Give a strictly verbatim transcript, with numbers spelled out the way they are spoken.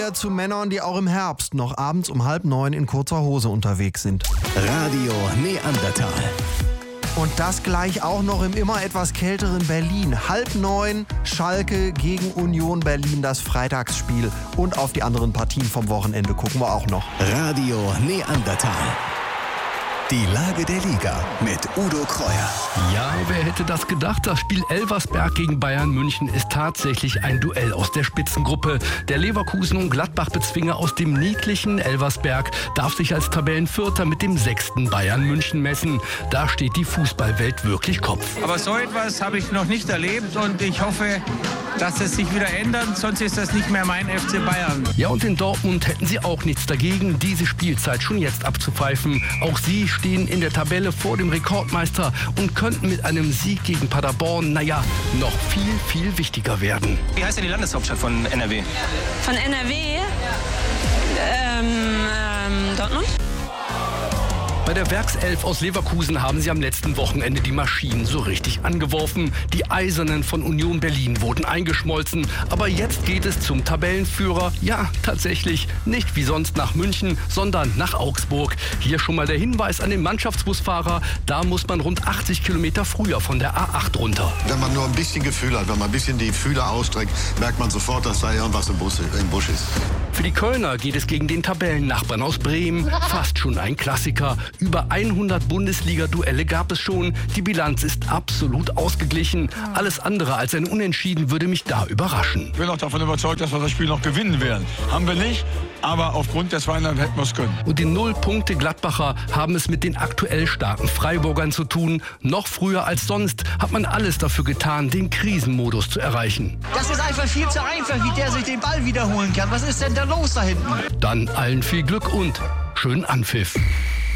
Liga zu Männern, die auch im Herbst noch abends um halb neun in kurzer Hose unterwegs sind. Radio Neandertal. Und das gleich auch noch im immer etwas kälteren Berlin. Halb neun, Schalke gegen Union Berlin, das Freitagsspiel. Und auf die anderen Partien vom Wochenende gucken wir auch noch. Radio Neandertal. Die Lage der Liga mit Udo Kreuer. Ja, wer hätte das gedacht? Das Spiel Elversberg gegen Bayern München ist tatsächlich ein Duell aus der Spitzengruppe. Der Leverkusen- und Gladbach-Bezwinger aus dem niedlichen Elversberg darf sich als Tabellenvierter mit dem sechsten Bayern München messen. Da steht die Fußballwelt wirklich Kopf. Aber so etwas habe ich noch nicht erlebt und ich hoffe, dass es sich wieder ändert, sonst ist das nicht mehr mein F C Bayern. Ja, und in Dortmund hätten sie auch nichts dagegen, diese Spielzeit schon jetzt abzupfeifen. Auch sie stehen in der Tabelle vor dem Rekordmeister und könnten mit einem Sieg gegen Paderborn, naja, noch viel, viel wichtiger werden. Wie heißt denn die Landeshauptstadt von N R W? Von N R W? Ähm, ähm, Dortmund? Bei der Werkself aus Leverkusen haben sie am letzten Wochenende die Maschinen so richtig angeworfen. Die Eisernen von Union Berlin wurden eingeschmolzen. Aber jetzt geht es zum Tabellenführer. Ja, tatsächlich nicht wie sonst nach München, sondern nach Augsburg. Hier schon mal der Hinweis an den Mannschaftsbusfahrer. Da muss man rund achtzig Kilometer früher von der A acht runter. Wenn man nur ein bisschen Gefühl hat, wenn man ein bisschen die Fühler ausstreckt, merkt man sofort, dass da irgendwas im, Bus, im Busch ist. Für die Kölner geht es gegen den Tabellennachbarn aus Bremen. Fast schon ein Klassiker. Über hundert Bundesliga-Duelle gab es schon. Die Bilanz ist absolut ausgeglichen. Alles andere als ein Unentschieden würde mich da überraschen. Ich bin auch davon überzeugt, dass wir das Spiel noch gewinnen werden. Haben wir nicht, aber aufgrund der Zweieinhalb hätten wir es können. Und die Null-Punkte-Gladbacher haben es mit den aktuell starken Freiburgern zu tun. Noch früher als sonst hat man alles dafür getan, den Krisenmodus zu erreichen. Das ist einfach viel zu einfach, wie der sich den Ball wiederholen kann. Was ist denn da los da hinten? Dann allen viel Glück und schönen Anpfiff.